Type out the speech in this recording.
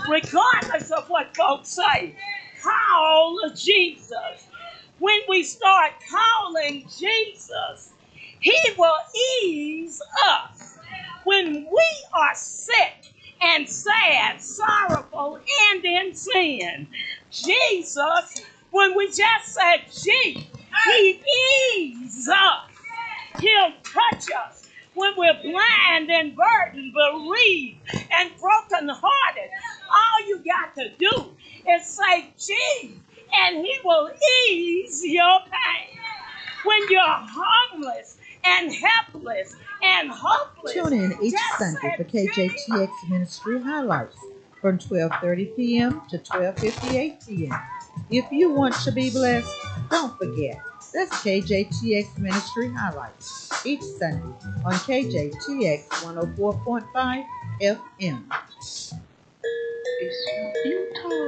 regardless of what folks say. Call Jesus. When we start calling Jesus, He will ease us. When we are sick and sad, sorrowful, and in sin, Jesus, when we just say Jesus, He eases us. He'll touch us when we're blind and burdened, bereaved, and brokenhearted. All you got to do is say Jesus, and He will ease your pain. When you're homeless and helpless and hopeless, Tune in each just Sunday for say KJTX Ministry Highlights from 12:30 p.m. to 12:58 p.m. If you want to be blessed, don't forget, that's KJTX Ministry Highlights each Sunday on KJTX 104.5 FM.